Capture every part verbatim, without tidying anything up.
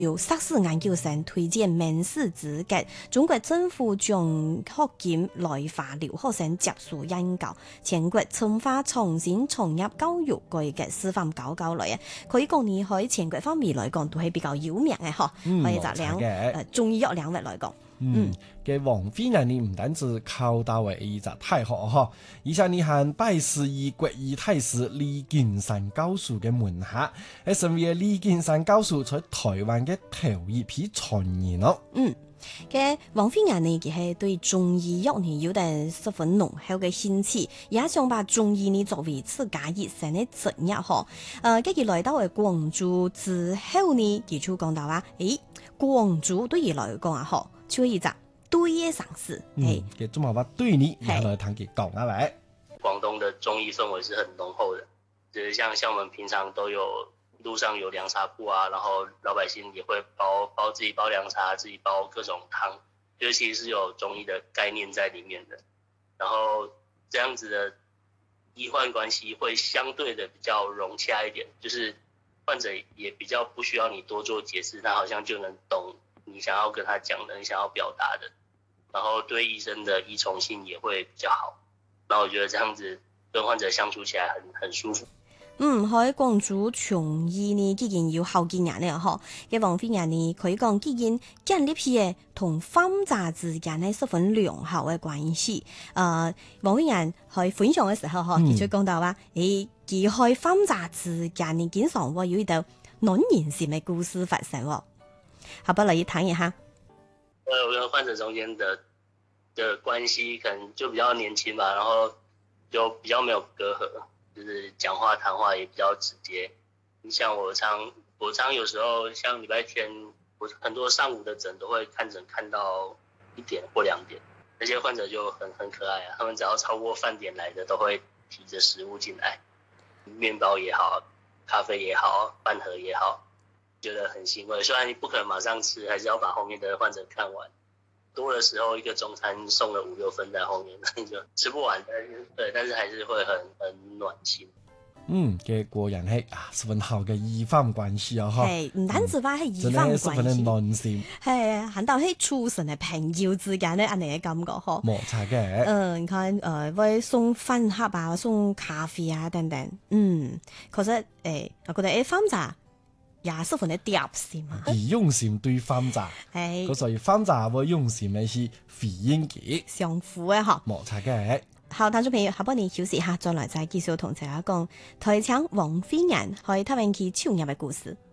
由碩士研究生推薦面試資格，中國政府將學金來華留學生接受研究，全國深化創新創業教育改革示範搞搞來啊！可以講你喺全國方面來講都係比較有名嘅嗬，可以就兩誒中醫藥領域來講。 嗯，嘅王菲呢，你唔單止考到嘅一隻大學嗬，而且你係拜師於國醫大師李景山教授嘅門下，係身為李景山教授在台灣嘅頭一批傳人咯。 嗯，嘅王菲呢，你佢係對中醫藥呢有得十分濃厚嘅興趣，也想把中醫呢作為自家一生嘅職業嗬。誒，跟住來到嘅廣州之後呢，佢就講到話，誒，廣州對於來講啊，嗬。就一隻對嘅城市， 誒，嘅中華話對你，然後來談佢講下來。 廣東的中醫氛圍是很濃厚的，就是像像我們平常都有路上有涼茶鋪啊，然後老百姓也會包包自己包涼茶，自己包各種湯，就是其實是有中醫的概念在裡面的。然後這樣子的醫患關係會相對的比較融洽一點，就是患者也比較不需要你多做解釋，他好像就能懂你想要跟他講的，你想要表達的，然後對醫生的依從性也會比較好。那我覺得這樣子跟患者相處起來很很舒服。 嗯，喺廣州從醫呢，既然要好幾年咧，嗬，嘅王菲人呢，可以講既然建立起嘅同患者之間呢十分良好嘅關係。誒、呃，王菲人喺分享嘅時候，嗬、嗯，佢就講到話，誒，佢喺患者之間呢，經常會有一道暖人心嘅故事發生喎。好不，來一談一下。 呃，我跟患者中間的的關係可能就比較年輕吧，然後就比較沒有隔閡，就是講話談話也比較直接。你像我常我常有時候像禮拜天，我很多上午的診都會看診看到一點或兩點，那些患者就很很可愛啊，他們只要超過飯點來的都會提着食物進來，麵包也好，咖啡也好，飯盒也好。覺得很欣慰，雖然你不可能馬上吃，還是要把後面的患者看完。多的時候一個中餐送了五六份在後面，那你就吃不完。但是對，但是還是會很很暖心。 嗯，嘅果然係啊，十分好嘅醫患關係啊， 係唔單止話係醫患關係， 十分嘅暖心。 係，喊到係出神嘅朋友之間咧，安尼嘅感覺嗬。 冇錯嘅。 嗯，你看誒，會送飯盒啊，送咖啡啊等等。嗯，確實誒，我覺得誒，患者也十分的貼心啊！ 而用心對患者， 係， 嗰所以患者會用心嘅是回應佢， 相互嘅嗬， 冇錯嘅。 好，聽眾朋友，下半年休息下，再來再繼續同大家講台廠王菲人喺台灣去創業嘅故事。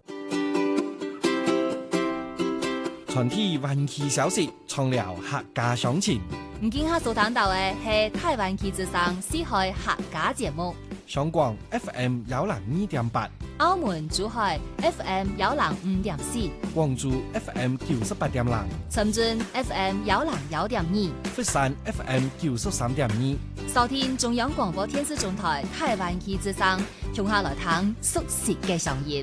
傳遞灣區消息，創了客家鄉情。 唔見下所談到嘅係台灣區之上四海客家節目。 香港 F M 幺零二點八， 澳門珠海 F M 幺零五點四， 廣州 F M 九十八點零， 深圳 F M 幺零幺點二， 佛山 F M 九十三點二。 收聽中央廣播電視總台台灣區之上，從下來聽熟悉嘅聲音。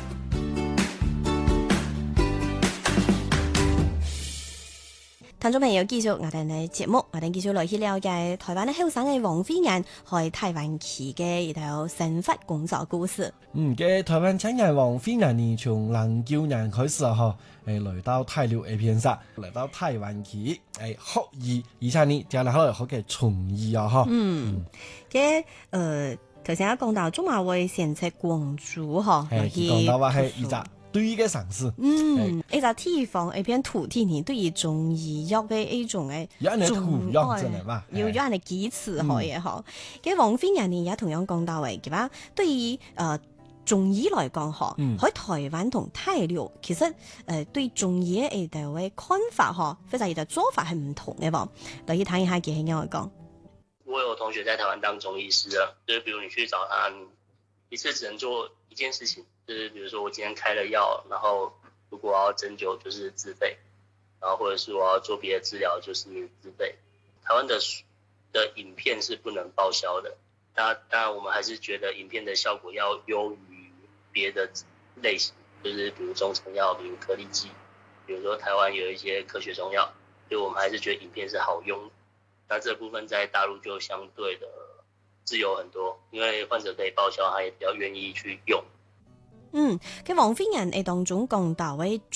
聽眾朋友，繼續我哋嘅節目，我哋繼續來去了解台灣嘅後生嘅王菲人喺台灣區嘅一條生活工作故事。 嗯，嘅台灣青年王菲人呢，從零九年開始啊，誒來到大陸 A 片上，來到台灣區誒學醫，而且呢，就嚟後來學嘅從醫啊，嗬。嗯， 嘅誒頭先講到中華會選擇廣州嗬， 係講到話係一隻對嘅城市。 嗯，一個地方一片土地呢，對於中醫藥嘅一種嘅重要真係嘛， 要有人嘅支持可以嗬。嘅王菲人呢也同樣講到嘅，佢話對於誒中醫來講嗬，喺台灣同大陸其實誒對中醫嘅一條嘅看法嗬，或者一條做法係唔同嘅喎。可以睇一下佢係點樣講。 我有同學在台灣當中醫師啊，就是比如你去找他，一次只能做一件事情。就是比如說我今天開了藥，然後如果我要針灸就是自費，然後或者是我要做別的治療就是自費。台灣的的影片是不能報銷的，當當然我們還是覺得影片的效果要優於別的類型，就是比如中成藥，比如顆粒劑，比如說台灣有一些科學中藥，所以我們還是覺得影片是好用的。那這部分在大陸就相對的自由很多，因為患者可以報銷，他也比較願意去用。 嗯，嘅王菲人誒當中講到嘅